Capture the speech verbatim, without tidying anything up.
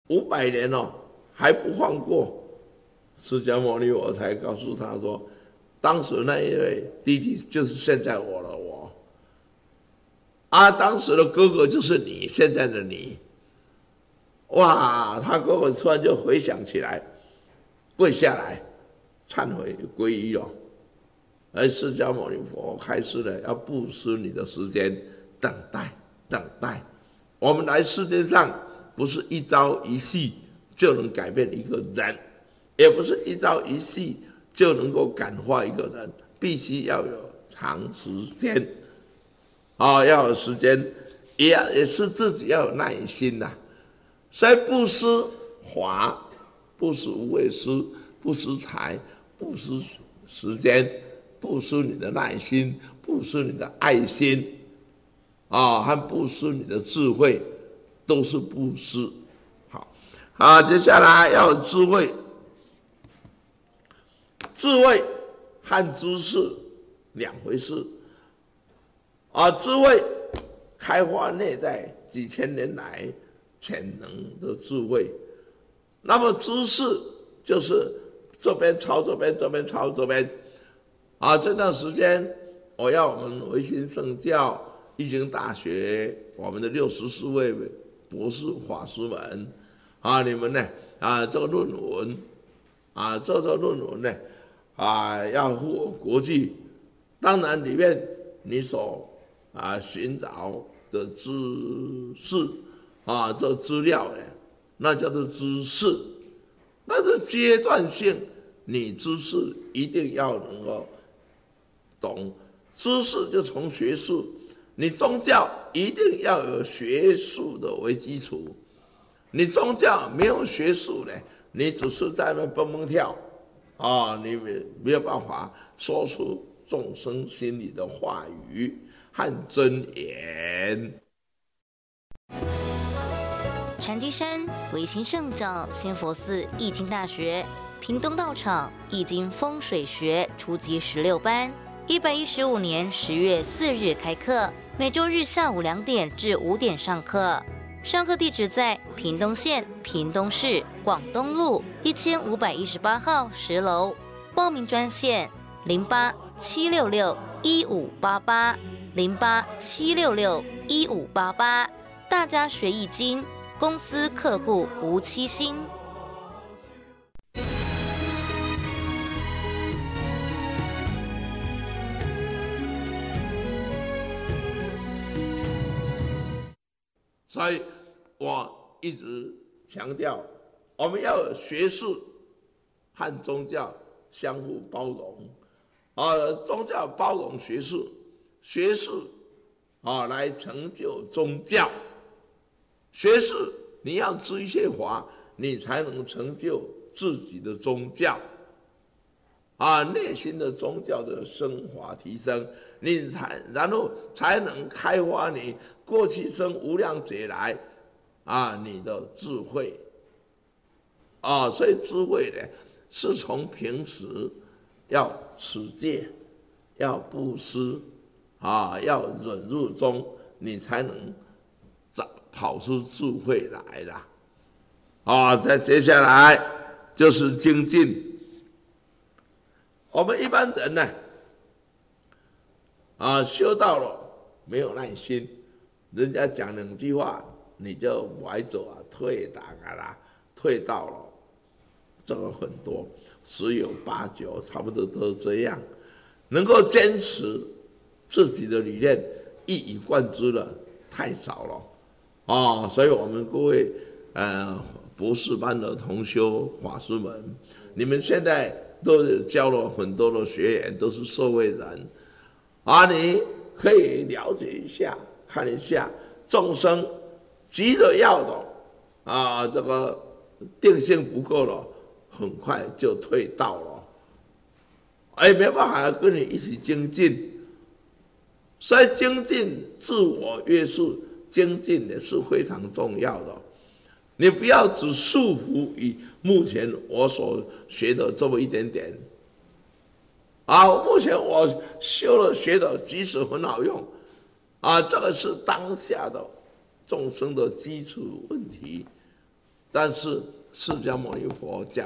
五百年哦还不放过。释迦牟尼我才告诉他说，当时那一位弟弟就是现在我了我，啊，当时的哥哥就是你现在的你。哇，他哥哥突然就回想起来，跪下来忏悔皈依了。而释迦牟尼佛开始了要布施你的时间，等待等待。我们来世界上不是一朝一夕就能改变一个人，也不是一朝一夕就能够感化一个人，必须要有长时间啊、哦，要有时间，也也是自己要有耐心呐、啊。所以布施法，布施无畏施，布施财，布施时间，布施你的耐心，布施你的爱心啊、哦，和布施你的智慧，都是布施。好，好，接下来要有智慧。智慧和知识两回事啊！智慧开发内在几千年来潜能的智慧，那么知识就是这边抄这边，这边抄这边啊！这段时间，我要我们维新圣教易经大学我们的六十四位博士法师们啊，你们呢啊，这个论文啊，这个论文呢。啊，要符合国际，当然里面你所啊寻找的知识啊，这资料呢，那叫做知识，那是阶段性，你知识一定要能够懂，知识就从学术，你宗教一定要有学术的为基础，你宗教没有学术呢，你只是在那蹦蹦跳。啊、哦，你没有办法说出众生心里的话语和真言。 禅机山维新圣教仙佛寺易经大学屏东道场易经风水学初级十六班，一百一十五年十月四日开课，每周日下午两点至五点上课。上课地址在屏东县屏东市广东路一千五百一十八号十楼，报名专线零八七六六一五八八零八七六六一五八八。大家学易经，公司客户无欺心。 所以我一直强调，我们要有学术和宗教相互包容，啊，宗教包容学术，学术啊来成就宗教。学术你要知一些法，你才能成就自己的宗教，啊，内心的宗教的升华提升，你才然后才能开发你过去生无量劫来啊你的智慧啊，所以智慧呢是从平时要持戒，要布施啊，要忍辱中，你才能跑出智慧来了啊。再接下来就是精进。我们一般人呢，啊，修到了没有耐心，人家讲两句话你就歪走啊，退档啊啦，退到了，这个很多，十有八九，差不多都这样。能够坚持自己的理念一以贯之的太少了，哦，所以我们各位呃博士班的同修法师们，你们现在都教了很多的学员，都是社会人，啊，你可以了解一下，看一下众生急着要的啊，这个定性不够了，很快就退道了，哎，没办法跟你一起精进，所以精进自我约束，精进也是非常重要的。你不要只束缚于目前我所学的这么一点点，啊，目前我修了学的，即使很好用，啊，这个是当下的众生的基础问题， 但是释迦牟尼佛讲